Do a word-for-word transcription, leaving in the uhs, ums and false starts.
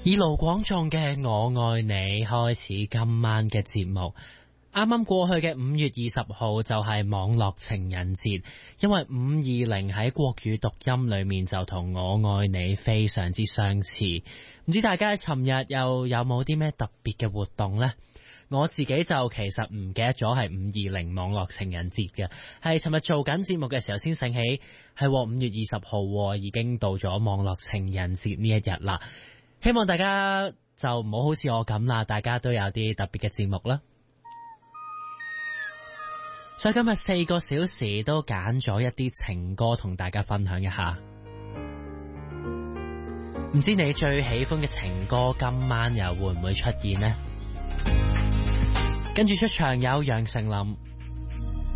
以盧廣仲嘅我愛你開始今晚嘅節目。啱啱過去嘅五月二十號就係網絡情人節，因為五二零喺國語讀音裏面就同我愛你非常之相似。唔知大家尋日又有冇啲咩特別嘅活動呢？我自己就其實唔記得咗係五二零網絡情人節嘅，係尋日做緊節目嘅時候先醒起，係五月二十號已經到咗網絡情人節呢一日啦。希望大家就唔好好似我咁啦，大家都有啲特別嘅節目啦。所以今日四個小時都揀咗一啲情歌同大家分享一下。唔知你最喜歡嘅情歌今晚又會唔會出現呢？跟住出場有楊丞琳